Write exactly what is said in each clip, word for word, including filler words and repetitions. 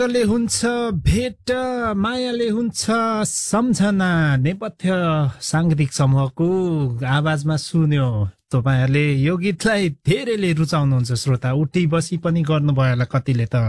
ले हुन्छ भेट, मायाले हुन्छ सम्झना। नेपथ्य साङ्गीतिक समूहको आवाजमा सुन्यो तपाईहरुले यो गीतलाई धेरैले रुचाउनुहुन्छ श्रोता। उठी बसी पनि गर्नुभयो होला कतिले त।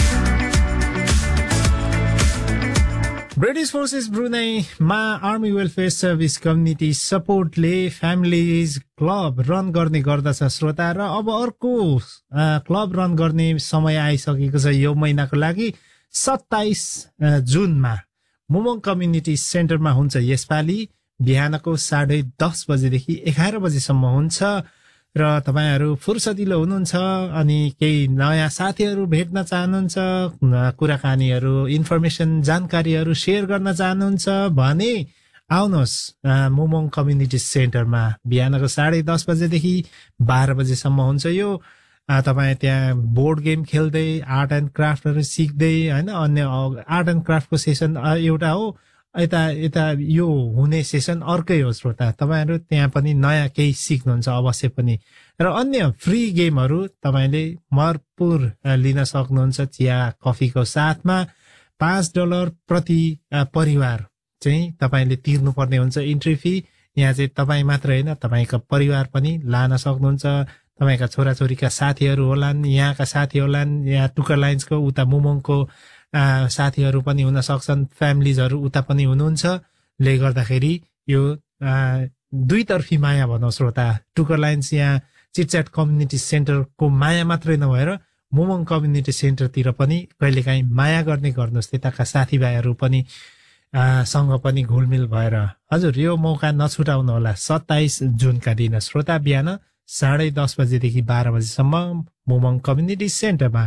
British forces ब्रुनाईमा army welfare service community सपोर्टले families club run गर्ने गर्दछ श्रोता। र अब अर्को क्लब रन गर्ने समय आइसकेको छ यो महिनाको लागि। सत्ताइस जुनमा मुमोङ कम्युनिटी सेन्टरमा हुन्छ यसपालि। बिहानको साढे दस बजेदेखि एघार बजेसम्म हुन्छ। र तपाईहरु फुर्सदिलो हुनुहुन्छ अनि केही नयाँ साथीहरु भेट्न चाहनुहुन्छ, कुराकानीहरु इन्फर्मेसन जानकारीहरु शेयर गर्न चाहनुहुन्छ भने आउनुहोस् मुमोङ कम्युनिटी सेन्टरमा। बिहानको साढे दस बजेदेखि बाह्र बजेसम्म हुन्छ यो। तपाईं त्यहाँ बोर्ड गेम खेल्दै आर्ट एन्ड क्राफ्टहरु सिक्दै हैन, अन्य आर्ट एन्ड क्राफ्टको सेसन एउटा हो, यता यता यो हुने सेसन अर्कै हो श्रोता। तपाईहरु त्यहाँ पनि नयाँ केही सिक्नुहुन्छ अवश्य पनि। र अन्य फ्री गेमहरु तपाईले भरपुर लिन सक्नुहुन्छ चिया कफीको साथमा। पाँच डलर प्रति परिवार चाहिँ तपाईले तिर्नु पर्ने हुन्छ इन्ट्री फी। यहाँ चाहिँ तपाई मात्र हैन, तपाईको परिवार पनि लान सक्नुहुन्छ। तपाईका छोराछोरीका साथीहरु होलान्, यहाँका साथी होलान्, यहाँ टुकर लाइन्सको उता मुमोङको साथीहरु पनि हुन सक्छन्, फ्यामिलीजहरु उता पनि हुनुहुन्छ। ले गर्दाखेरि यो दुई तर्फी माया भनौं श्रोता। टुकर लाइन्स यहाँ चिटच्याट कम्युनिटी सेन्टरको माया मात्रै नभएर मुमोङ कम्युनिटी सेन्टरतिर पनि कहिलेकाहीँ माया गर्ने गर्नुहोस्। त्यताका साथीभाइहरु पनि सँग पनि घुलमिल भएर हजुर यो मौका नछुटाउनु होला। सत्ताइस जुनका दिन श्रोता बिहान साढे दस बजेदेखि बाह्र बजेसम्म मुमोङ कम्युनिटी सेन्टरमा।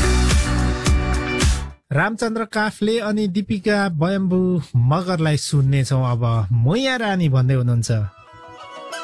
रामचन्द्र काफले अनि दीपिका बयम्बु मगरलाई सुन्नेछौं अब। मोया रानी भन्दै हुनुहुन्छ।